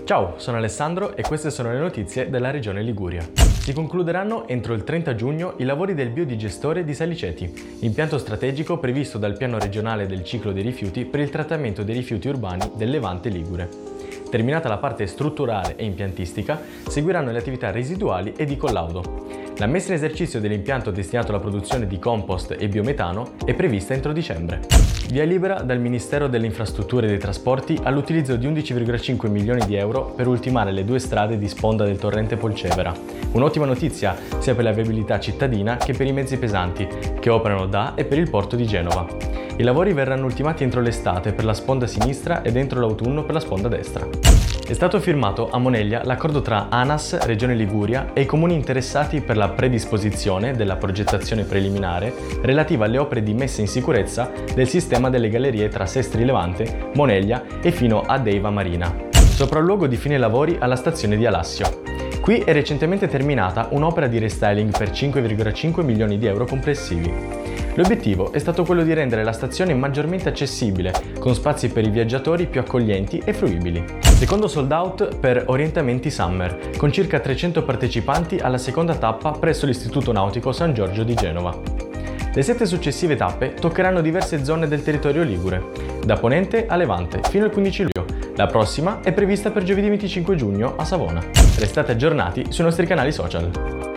Ciao, sono Alessandro e queste sono le notizie della Regione Liguria. Si concluderanno entro il 30 giugno i lavori del biodigestore di Saliceti, impianto strategico previsto dal piano regionale del ciclo dei rifiuti per il trattamento dei rifiuti urbani del Levante Ligure. Terminata la parte strutturale e impiantistica, seguiranno le attività residuali e di collaudo. La messa in esercizio dell'impianto destinato alla produzione di compost e biometano è prevista entro dicembre. Via libera dal Ministero delle Infrastrutture e dei Trasporti all'utilizzo di 11,5 milioni di euro per ultimare le 2 strade di sponda del torrente Polcevera. Un'ottima notizia sia per la viabilità cittadina che per i mezzi pesanti che operano da e per il porto di Genova. I lavori verranno ultimati entro l'estate per la sponda sinistra ed entro l'autunno per la sponda destra. È stato firmato a Moneglia l'accordo tra ANAS, Regione Liguria e i comuni interessati per la predisposizione della progettazione preliminare relativa alle opere di messa in sicurezza del sistema delle gallerie tra Sestri Levante, Moneglia e fino a Deiva Marina, sopralluogo di fine lavori alla stazione di Alassio. Qui è recentemente terminata un'opera di restyling per 5,5 milioni di euro complessivi. L'obiettivo è stato quello di rendere la stazione maggiormente accessibile, con spazi per i viaggiatori più accoglienti e fruibili. Secondo sold out per Orientamenti Summer, con circa 300 partecipanti alla seconda tappa presso l'Istituto Nautico San Giorgio di Genova. Le 7 successive tappe toccheranno diverse zone del territorio ligure, da Ponente a Levante, fino al 15 luglio. La prossima è prevista per giovedì 25 giugno a Savona. Restate aggiornati sui nostri canali social.